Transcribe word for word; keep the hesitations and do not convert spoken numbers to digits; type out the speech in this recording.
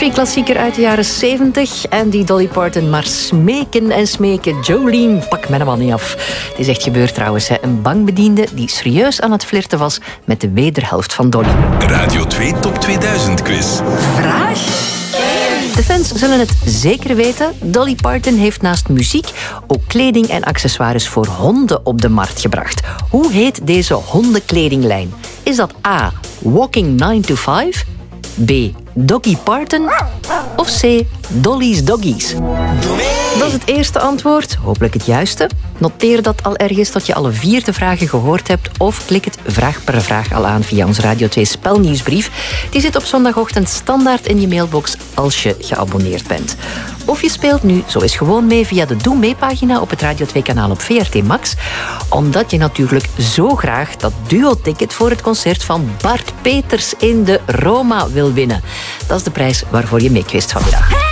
Country-klassieker uit de jaren zeventig. En die Dolly Parton maar smeken en smeken. Jolene, pak me man niet af. Het is echt gebeurd trouwens. Hè. Een bankbediende die serieus aan het flirten was met de wederhelft van Dolly. Radio twee Top tweeduizend quiz. Vraag? De fans zullen het zeker weten. Dolly Parton heeft naast muziek ook kleding en accessoires voor honden op de markt gebracht. Hoe heet deze hondenkledinglijn? Is dat A. Walking nine to five? B. Doggy Parton? Of C. Dolly's Doggies? Dat is het eerste antwoord. Hopelijk het juiste. Noteer dat al ergens tot je alle vier de vragen gehoord hebt. Of klik het vraag per vraag al aan via onze Radio twee spelnieuwsbrief. Die zit op zondagochtend standaard in je mailbox als je geabonneerd bent. Of je speelt nu zo eens gewoon mee via de Doe Mee-pagina op het Radio twee kanaal op V R T Max. Omdat je natuurlijk zo graag dat duo-ticket voor het concert van Bart Peters in de Roma wil winnen. Dat is de prijs waarvoor je meekwist vanmiddag.